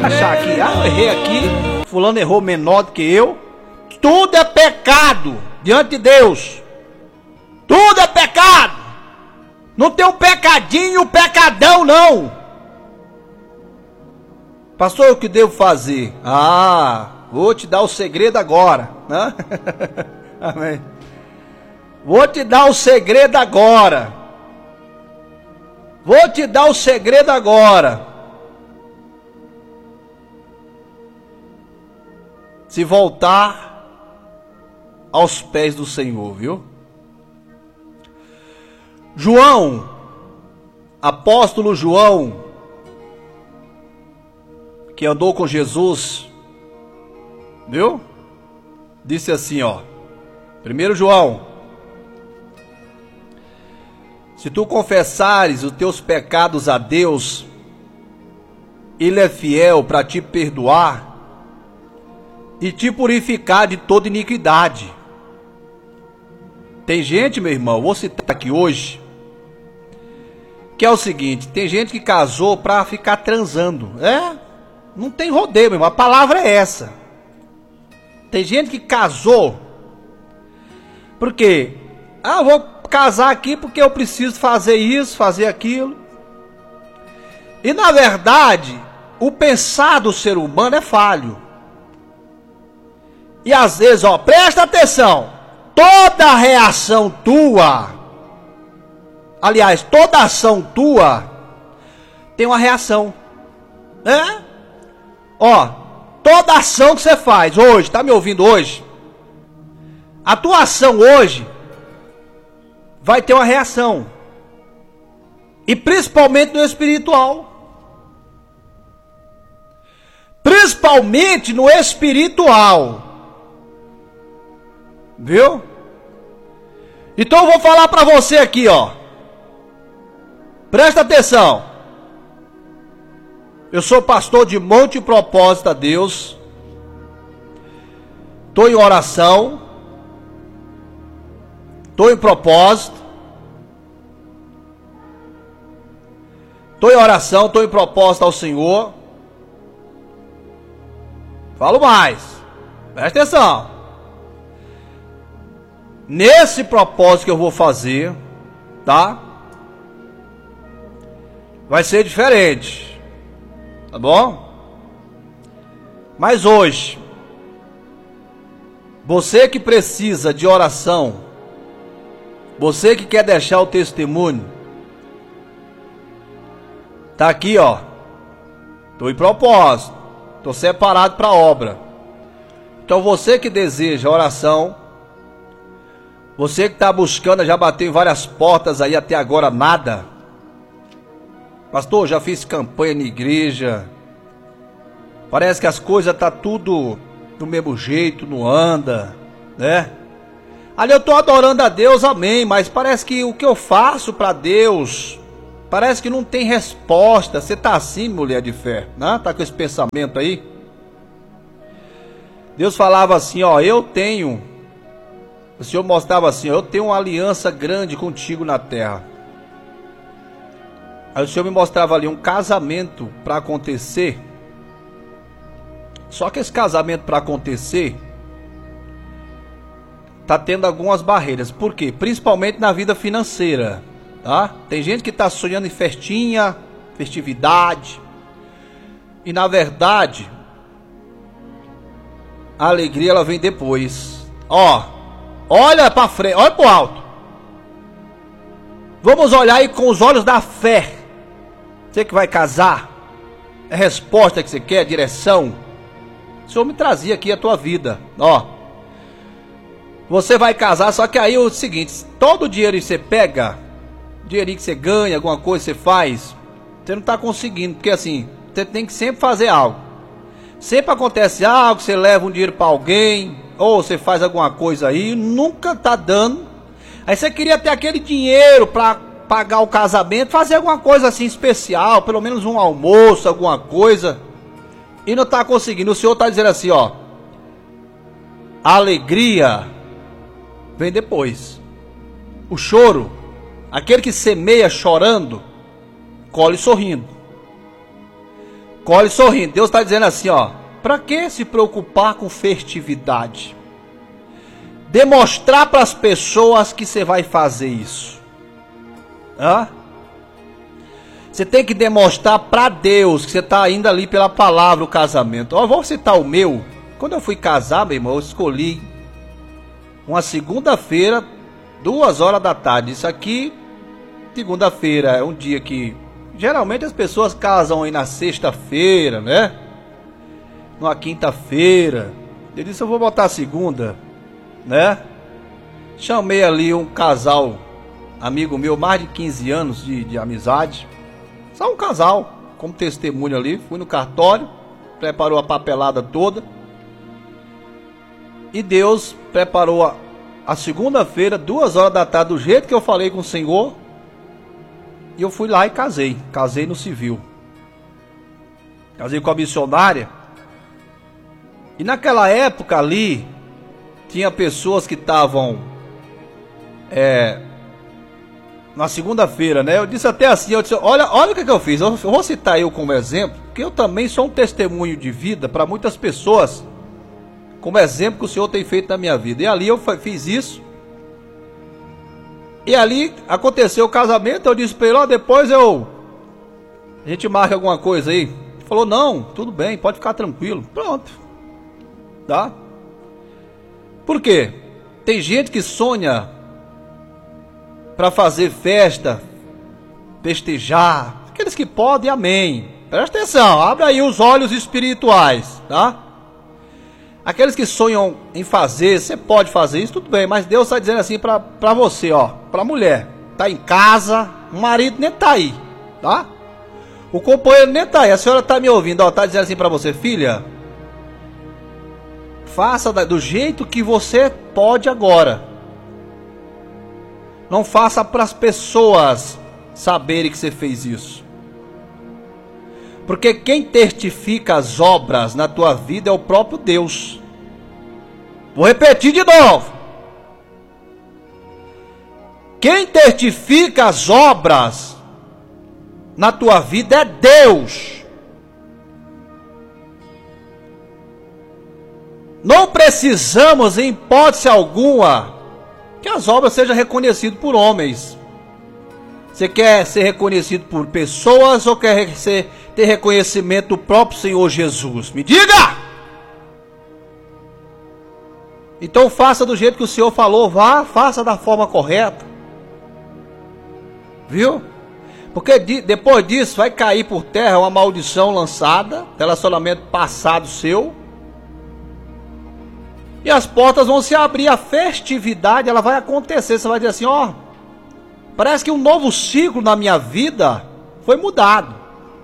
achar aqui, eu errei aqui, fulano errou menor do que eu. Tudo é pecado diante de Deus. Tudo é pecado. Não tem um pecadinho, um pecadão, não. Pastor, o que devo fazer? Vou te dar o segredo agora, né? Amém. Vou te dar o segredo agora. Vou te dar o segredo agora. Se voltar aos pés do Senhor, viu? João, apóstolo João, que andou com Jesus, viu? Disse assim, ó. 1 João: se tu confessares os teus pecados a Deus, Ele é fiel para te perdoar e te purificar de toda iniquidade. Tem gente, meu irmão, vou citar aqui hoje, que é o seguinte: tem gente que casou para ficar transando. Não tem rodeio, meu irmão, a palavra é essa. Tem gente que casou porque vou casar aqui porque eu preciso fazer isso, fazer aquilo. E na verdade, o pensar do ser humano é falho. E às vezes, presta atenção, toda reação tua, aliás, toda ação tua tem uma reação, né? Toda ação que você faz hoje, tá me ouvindo hoje? A tua ação hoje vai ter uma reação. E principalmente no espiritual. Principalmente no espiritual. Viu? Então eu vou falar para você aqui, Presta atenção. Eu sou pastor de Monte Propósito a Deus. Estou em oração. Estou em propósito. Estou em oração, estou em propósito ao Senhor. Falo mais. Presta atenção. Nesse propósito que eu vou fazer, tá? Vai ser diferente. Tá bom? Mas hoje, você que precisa de oração, você que quer deixar o testemunho, tá aqui, tô em propósito, tô separado para a obra. Então você que deseja oração, você que está buscando, já bateu em várias portas aí até agora nada. Pastor, já fiz campanha na igreja, parece que as coisas tá tudo do mesmo jeito, não anda, né? Ali eu estou adorando a Deus, amém, mas parece que o que eu faço para Deus, parece que não tem resposta. Você está assim, mulher de fé, né? Tá com esse pensamento aí? Deus falava assim, eu tenho, o Senhor mostrava assim, eu tenho uma aliança grande contigo na terra. Aí o Senhor me mostrava ali um casamento para acontecer. Só que esse casamento para acontecer tá tendo algumas barreiras. Por quê? Principalmente na vida financeira, tá? Tem gente que tá sonhando em festinha, festividade. E na verdade, a alegria ela vem depois. Olha para frente, olha para o alto. Vamos olhar aí com os olhos da fé. Você que vai casar, é resposta que você quer, direção. O Senhor me trazia aqui a tua vida, Você vai casar, só que aí é o seguinte, todo o dinheiro que você pega, dinheirinho que você ganha, alguma coisa que você faz, você não está conseguindo, porque assim, você tem que sempre fazer algo. Sempre acontece algo, você leva um dinheiro para alguém, ou você faz alguma coisa aí, nunca tá dando. Aí você queria ter aquele dinheiro para pagar o casamento, fazer alguma coisa assim especial, pelo menos um almoço, alguma coisa, e não está conseguindo. O Senhor está dizendo assim, a alegria vem depois. O choro, aquele que semeia chorando, colhe sorrindo. colhe sorrindo. Deus está dizendo assim, ó, para que se preocupar com festividade? Demonstrar para as pessoas que você vai fazer isso. Hã? Você tem que demonstrar para Deus que você está indo ali pela palavra, o casamento. Ó, vou citar o meu. Quando eu fui casar, meu irmão, eu escolhi uma segunda-feira, 2 horas da tarde. Isso aqui, segunda-feira, é um dia que geralmente as pessoas casam aí na sexta-feira, né? Numa quinta-feira. Eu disse, eu vou botar a segunda, né? Chamei ali um casal, amigo meu, mais de 15 anos de amizade. Só um casal, como testemunho ali. Fui no cartório, preparou a papelada toda. E Deus preparou a segunda-feira, 2 horas da tarde, do jeito que eu falei com o Senhor. E eu fui lá e casei. Casei no civil. Casei com a missionária. E naquela época ali, tinha pessoas que estavam na segunda-feira, né? Eu disse até assim, eu disse, olha o que eu fiz. Eu vou citar eu como exemplo, porque eu também sou um testemunho de vida para muitas pessoas, como exemplo que o Senhor tem feito na minha vida. E ali eu fiz isso. E ali aconteceu o casamento. Eu disse para ele, ó, depois a gente marca alguma coisa aí. Ele falou, não, tudo bem, pode ficar tranquilo. Pronto. Tá? Por quê? Tem gente que sonha para fazer festa, festejar. Aqueles que podem, amém. Presta atenção, abre aí os olhos espirituais, tá? Aqueles que sonham em fazer, você pode fazer isso, tudo bem. Mas Deus está dizendo assim para você, ó, para a mulher. Tá em casa, o marido nem tá aí, tá? O companheiro nem tá aí. A senhora tá me ouvindo, ó, tá dizendo assim para você, filha, faça do jeito que você pode agora. Não faça para as pessoas saberem que você fez isso. Porque quem testifica as obras na tua vida é o próprio Deus. Vou repetir de novo. Quem testifica as obras na tua vida é Deus. Não precisamos, em hipótese alguma, que as obras sejam reconhecidas por homens. Você quer ser reconhecido por pessoas ou quer ter reconhecimento do próprio Senhor Jesus? Me diga! Então faça do jeito que o Senhor falou, faça da forma correta. Viu? Porque depois disso vai cair por terra uma maldição lançada, relacionamento passado seu. E as portas vão se abrir, a festividade ela vai acontecer. Você vai dizer assim, ó, parece que um novo ciclo na minha vida foi mudado.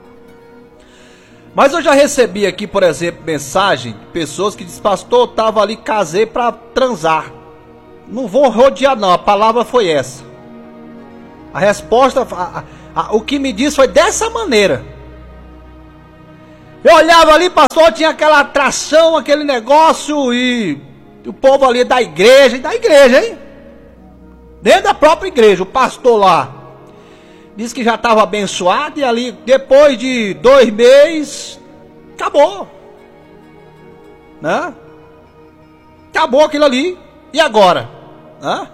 Mas eu já recebi aqui, por exemplo, mensagem de pessoas que dizem, pastor, eu estava ali, casei para transar. Não vou rodear não, a palavra foi essa. A resposta, o que me disse foi dessa maneira. Eu olhava ali, pastor, tinha aquela atração, aquele negócio e o povo ali da igreja, hein? Dentro da própria igreja, o pastor lá disse que já estava abençoado e ali, depois de 2 meses, acabou. Né? Acabou aquilo ali. E agora? Né?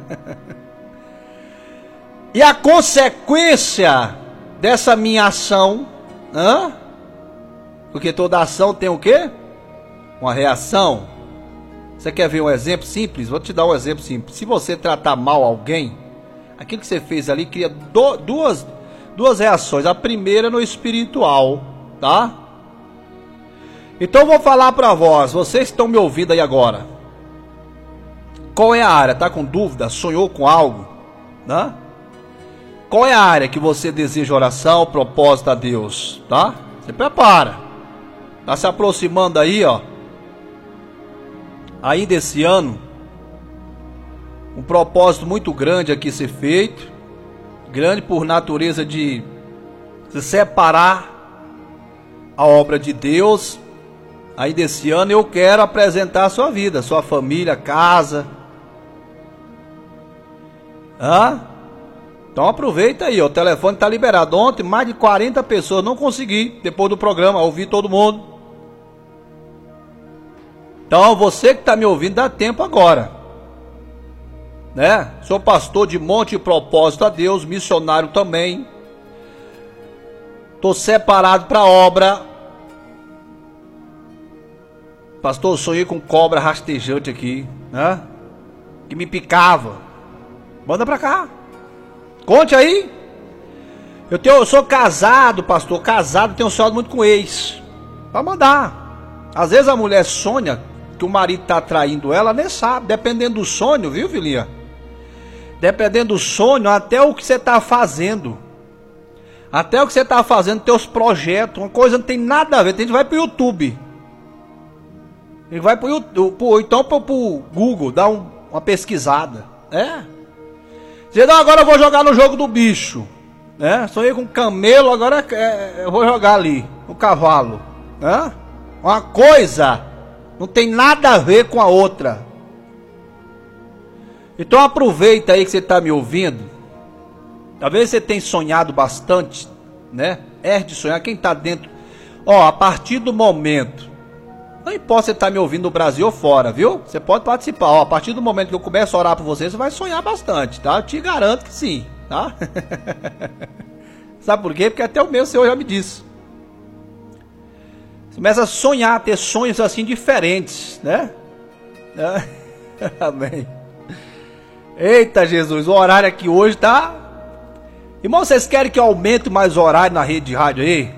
E a consequência dessa minha ação, né? Porque toda ação tem o quê? Uma reação. Você quer ver um exemplo simples? Vou te dar um exemplo simples. Se você tratar mal alguém, aquilo que você fez ali cria duas reações. A primeira no espiritual, tá? Então eu vou falar para vocês que estão me ouvindo aí agora. Qual é a área? Tá com dúvida? Sonhou com algo? Né? Qual é a área que você deseja oração, propósito a Deus? Tá? Se prepara. Tá se aproximando aí, ó. Ainda esse ano, um propósito muito grande aqui ser feito, grande por natureza de se separar a obra de Deus. Ainda esse ano eu quero apresentar a sua vida, sua família, casa. Então aproveita aí, ó, o telefone tá liberado. Ontem mais de 40 pessoas, não consegui, depois do programa, ouvir todo mundo. Então você que tá me ouvindo, dá tempo agora, né? Sou pastor de Monte e Propósito a Deus, missionário também. Tô separado para obra. Pastor, sonhei com cobra rastejante aqui, né? Que me picava. Manda pra cá. Conte aí. Eu sou casado, pastor. Casado, tenho sonhado muito com ex. Pra mandar. Às vezes a mulher sonha que o marido tá traindo ela, nem sabe. Dependendo do sonho, viu, filhinha? Dependendo do sonho, até o que você tá fazendo. Até o que você tá fazendo, teus projetos. Uma coisa não tem nada a ver. A gente vai pro YouTube. Ele vai então pro Google, dar uma pesquisada. Dizer, não, agora eu vou jogar no jogo do bicho. Sonhei com camelo, agora eu vou jogar ali, no cavalo. Uma coisa não tem nada a ver com a outra. Então aproveita aí que você está me ouvindo. Talvez você tenha sonhado bastante, né? De sonhar, quem está dentro. Ó, a partir do momento, não importa se você está me ouvindo no Brasil ou fora, viu? Você pode participar. Ó, a partir do momento que eu começo a orar por você, você vai sonhar bastante, tá? Eu te garanto que sim, tá? Sabe por quê? Porque até o meu Senhor já me disse. Você começa a sonhar, a ter sonhos assim diferentes, né? Amém. Eita Jesus, o horário aqui hoje tá... Irmão, vocês querem que eu aumente mais o horário na rede de rádio aí?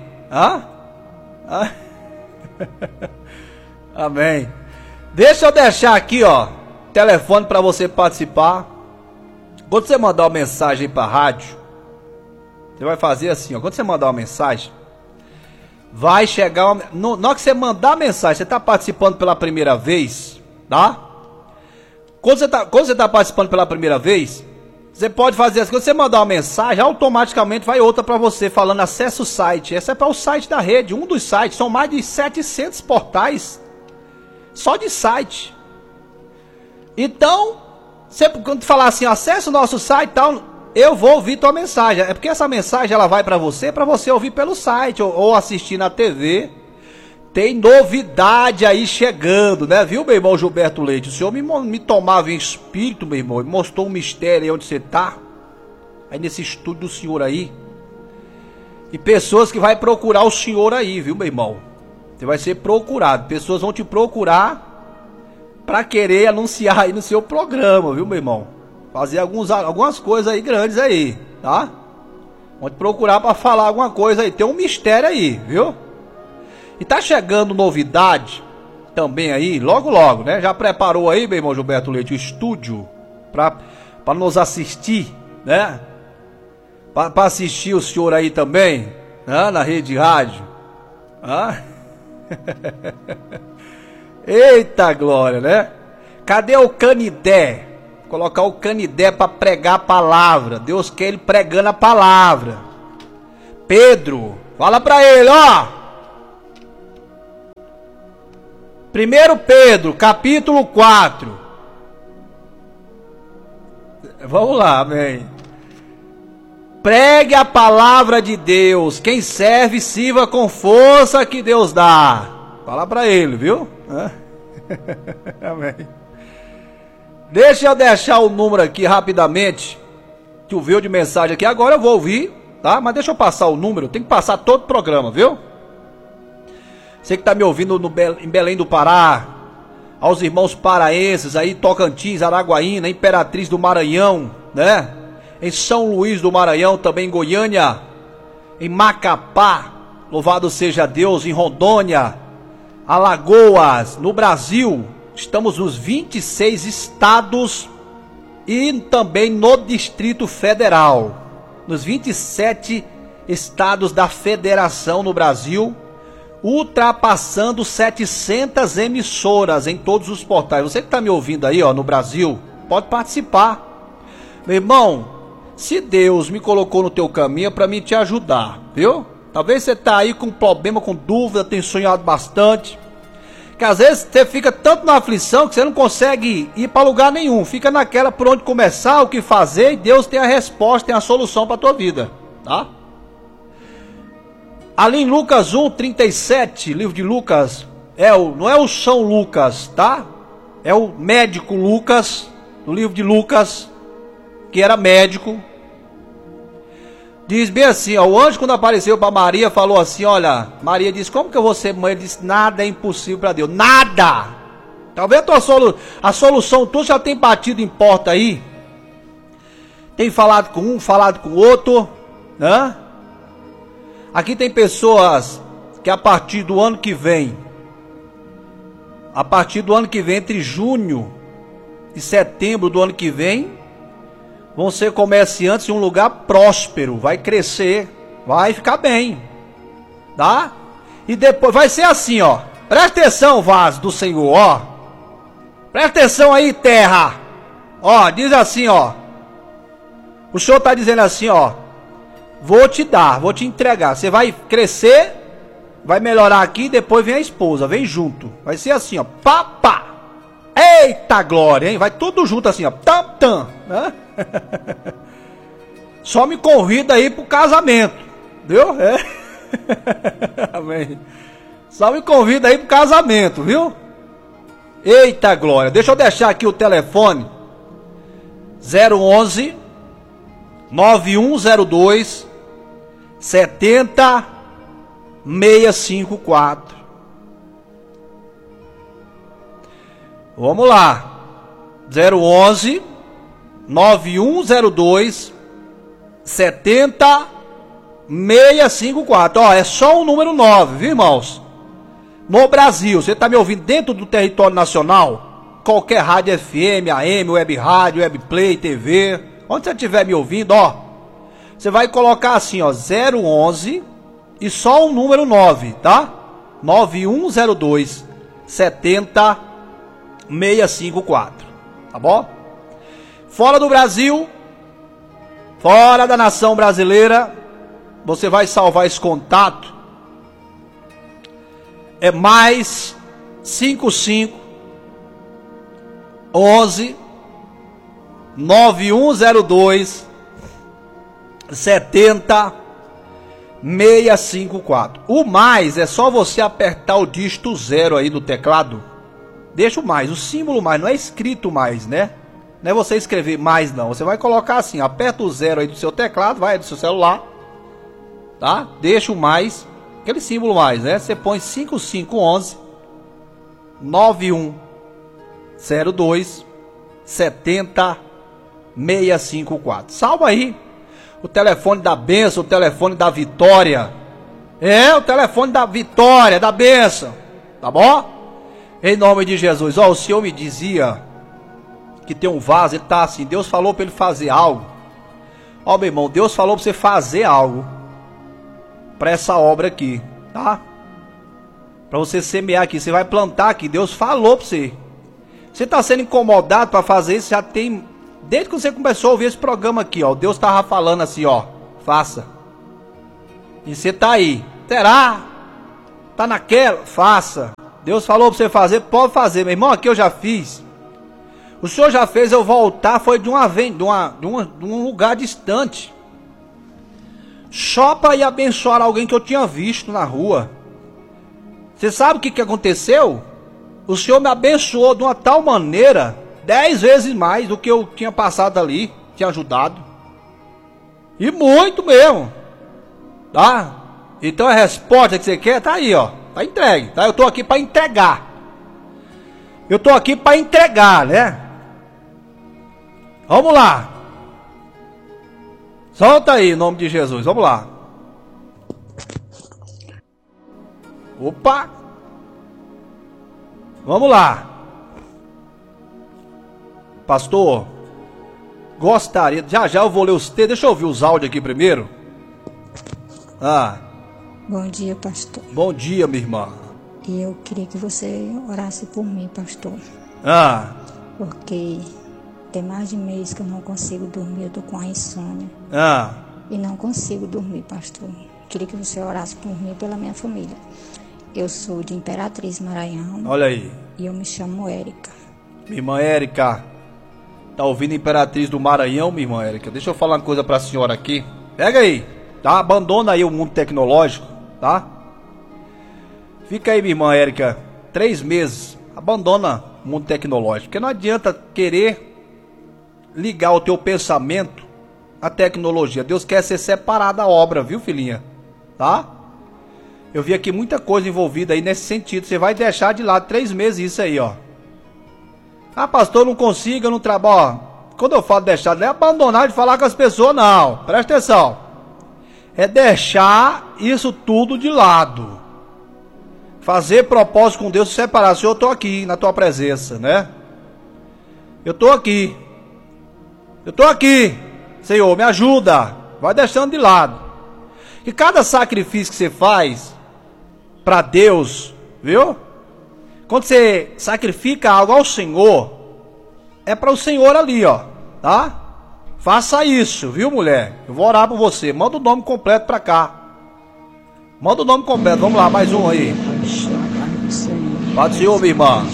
Amém. Deixa eu deixar aqui, ó, telefone para você participar. Quando você mandar uma mensagem para a rádio, você vai fazer assim, ó. Quando você mandar uma mensagem, vai chegar na hora que você mandar a mensagem, você está participando pela primeira vez, tá? Quando você tá participando pela primeira vez, você pode fazer assim. Quando você mandar uma mensagem, automaticamente vai outra para você falando acessa o site. Essa é para o site da rede, um dos sites. São mais de 700 portais só de site. Então, quando falar assim, acesse o nosso site e tal, eu vou ouvir tua mensagem. É porque essa mensagem ela vai para você ouvir pelo site ou assistir na TV. Tem novidade aí chegando, né? Viu, meu irmão Gilberto Leite? O senhor me tomava em espírito, meu irmão, e mostrou um mistério aí onde você tá. Aí nesse estúdio do senhor aí. E pessoas que vai procurar o senhor aí, viu, meu irmão? Você vai ser procurado. Pessoas vão te procurar para querer anunciar aí no seu programa, viu, meu irmão? Fazer algumas coisas aí grandes aí, tá? Vão te procurar para falar alguma coisa aí. Tem um mistério aí, viu? E tá chegando novidade também aí, logo logo, né? Já preparou aí, meu irmão Gilberto Leite, o estúdio para nos assistir, né? Para assistir o senhor aí também, né? Na rede de rádio. Eita glória, né? Cadê o Canidé? Colocar o Canidé para pregar a palavra. Deus quer ele pregando a palavra. Pedro, fala para ele, ó. 1 Pedro, capítulo 4. Vamos lá, amém. Pregue a palavra de Deus. Quem serve, sirva com força que Deus dá. Fala para ele, viu? Amém. Deixa eu deixar o número aqui rapidamente. Tu viu de mensagem aqui. Agora eu vou ouvir, tá? Mas deixa eu passar o número. Tem que passar todo o programa, viu? Você que está me ouvindo em Belém do Pará, aos irmãos paraenses aí, Tocantins, Araguaína, Imperatriz do Maranhão, né? Em São Luís do Maranhão, também em Goiânia, em Macapá, louvado seja Deus, em Rondônia, Alagoas, no Brasil, estamos nos 26 estados e também no Distrito Federal, nos 27 estados da federação no Brasil, ultrapassando 700 emissoras em todos os portais. Você que está me ouvindo aí, ó, no Brasil, pode participar. Meu irmão, se Deus me colocou no teu caminho é para mim te ajudar, viu? Talvez você está aí com problema, com dúvida, tem sonhado bastante, Que às vezes você fica tanto na aflição que você não consegue ir para lugar nenhum. Fica naquela por onde começar, o que fazer, e Deus tem a resposta, tem a solução para a tua vida, tá? Ali em Lucas 1:37, livro de Lucas, não é o São Lucas, tá? É o médico Lucas, do livro de Lucas, que era médico. Diz bem assim, ó, o anjo quando apareceu para Maria falou assim, olha, Maria disse, como que eu vou ser mãe? Ele disse, nada é impossível para Deus, nada! Talvez a solução tua já tem batido em porta aí, tem falado com um, falado com o outro, né? Aqui tem pessoas que a partir do ano que vem, entre junho e setembro do ano que vem, vão ser comerciantes em um lugar próspero, vai crescer, vai ficar bem, tá? E depois vai ser assim, ó. Presta atenção, vaso do Senhor, ó. Presta atenção aí, terra. Ó, diz assim, ó. O Senhor está dizendo assim, ó. Vou te dar, vou te entregar. Você vai crescer, vai melhorar aqui, depois vem a esposa, vem junto. Vai ser assim, ó. Pá, pá. Eita glória, hein? Vai tudo junto assim, ó. Tam, tam, né? Só me convida aí pro casamento, viu? É. Amém. Só me convida aí pro casamento, viu? Eita glória. Deixa eu deixar aqui o telefone 011 9102 70654. Vamos lá. 011 9102 70654. Ó, é só o número 9, viu, irmãos? No Brasil, você está me ouvindo dentro do território nacional? Qualquer rádio FM, AM, web rádio, web play, TV, onde você estiver me ouvindo, ó, você vai colocar assim, ó, 011 e só o número 9, tá? 9102 70654, tá bom? Fora do Brasil, fora da nação brasileira, você vai salvar esse contato. É mais 55 11 9102 70654. O mais é só você apertar o dígito 0 aí do teclado. Deixa o mais, o símbolo mais, não é escrito mais, né? Não é você escrever mais não, você vai colocar assim, aperta o 0 aí do seu teclado, vai do seu celular, tá? Deixa o mais, aquele símbolo mais, né? Você põe 5511 9102 70654. Salva aí o telefone da bênção, o telefone da vitória. É, o telefone da vitória, da bênção, tá bom? Em nome de Jesus. Ó, o Senhor me dizia que tem um vaso, ele tá assim, Deus falou para ele fazer algo. Ó, meu irmão, Deus falou para você fazer algo para essa obra aqui, tá? Para você semear aqui, você vai plantar aqui, Deus falou para você. Você tá sendo incomodado para fazer isso, já tem, desde que você começou a ouvir esse programa aqui, ó, Deus tava falando assim, ó, faça. E você tá aí, será? Tá naquela? Faça. Deus falou para você fazer, pode fazer, meu irmão, aqui eu já fiz. O Senhor já fez eu voltar, foi de um lugar distante. Só para ir abençoar alguém que eu tinha visto na rua. Você sabe o que aconteceu? O Senhor me abençoou de uma tal maneira, 10 vezes mais do que eu tinha passado ali, tinha ajudado. E muito mesmo. Tá? Então a resposta que você quer tá aí, ó. Tá entregue, tá? Eu tô aqui para entregar. Eu tô aqui para entregar, né? Vamos lá. Solta aí, em nome de Jesus. Vamos lá. Opa. Vamos lá. Pastor, gostaria... Já eu vou ler os textos. Deixa eu ouvir os áudios aqui primeiro. Bom dia, pastor. Bom dia, minha irmã. E eu queria que você orasse por mim, pastor. Porque tem mais de mês que eu não consigo dormir, eu tô com a insônia. E não consigo dormir, pastor. Queria que você orasse por mim e pela minha família. Eu sou de Imperatriz, Maranhão. Olha aí. E eu me chamo Érica. Minha irmã Érica, tá ouvindo Imperatriz do Maranhão, minha irmã Érica? Deixa eu falar uma coisa pra senhora aqui. Pega aí, tá? Abandona aí o mundo tecnológico, tá? Fica aí, minha irmã Érica, 3 meses. Abandona o mundo tecnológico. Porque não adianta querer ligar o teu pensamento à tecnologia. Deus quer ser separado da obra, viu, filhinha? Tá? Eu vi aqui muita coisa envolvida aí nesse sentido. Você vai deixar de lado 3 meses isso aí, ó. Ah, pastor, eu não consigo, eu não trabalho. Quando eu falo deixar, não é abandonar de falar com as pessoas, não. Presta atenção. É deixar isso tudo de lado. Fazer propósito com Deus, se separar. Senhor, eu estou aqui na tua presença, né? Eu estou aqui. Eu estou aqui. Senhor, me ajuda. Vai deixando de lado. E cada sacrifício que você faz para Deus, viu? Quando você sacrifica algo ao Senhor, é para o Senhor ali, ó, tá? Faça isso, viu, mulher? Eu vou orar por você. Manda o nome completo para cá. Manda o nome completo. Vamos lá, mais um aí. Pode ser, minha irmã.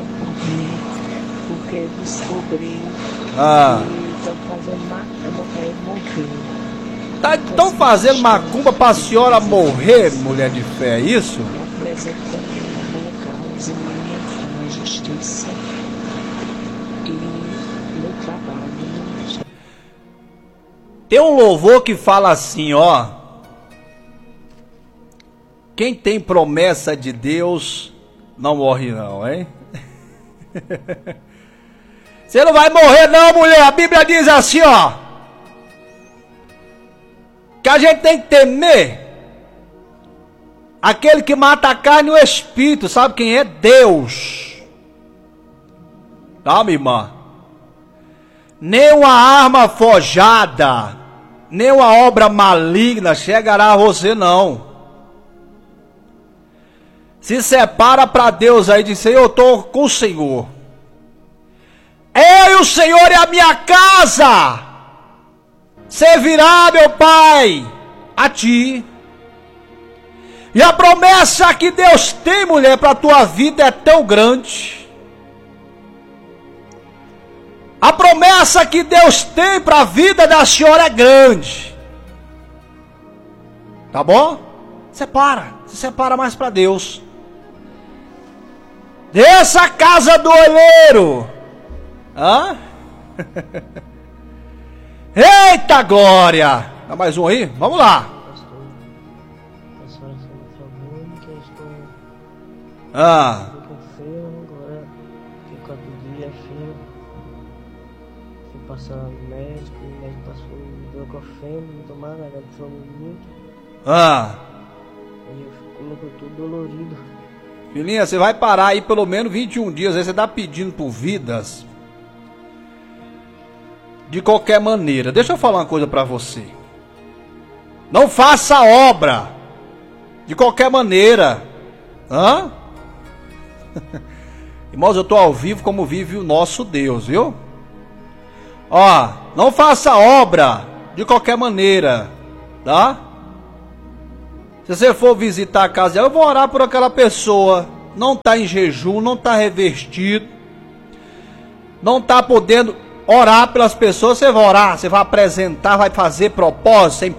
Porque descobri estão fazendo macumba para a senhora morrer, mulher de fé, é isso? Justiça e no trabalho. Tem um louvor que fala assim, ó. Quem tem promessa de Deus não morre não, hein? Você não vai morrer não, mulher. A Bíblia diz assim, ó, que a gente tem que temer aquele que mata a carne e o espírito. Sabe quem é? Deus. Tá, minha irmã? Nem uma arma forjada, nem uma obra maligna chegará a você, não. Se separa para Deus aí, diz: eu estou com o Senhor. Eu e o Senhor e a minha casa servirá, meu Pai, a ti. E a promessa que Deus tem, mulher, para a tua vida é tão grande. A promessa que Deus tem para a vida da senhora é grande. Tá bom? Se separa mais para Deus. Dessa casa do olheiro. Hã? Eita glória! Dá mais um aí? Vamos lá. A senhora falou que eu estou com feio, agora fico a dia feio. Fui passar no médico, o médico passou ibuprofeno, não tomar nada, foi muito. Aí eu fico tudo dolorido. Filhinha, você vai parar aí pelo menos 21 dias, aí você tá pedindo por vidas. De qualquer maneira, deixa eu falar uma coisa pra você. Não faça obra de qualquer maneira. Hã? Irmãos, eu tô ao vivo como vive o nosso Deus, viu? Ó, não faça obra de qualquer maneira, tá? Se você for visitar a casa, eu vou orar por aquela pessoa. Não está em jejum, não está revestido, não está podendo orar pelas pessoas. Você vai orar, você vai apresentar, vai fazer propósito,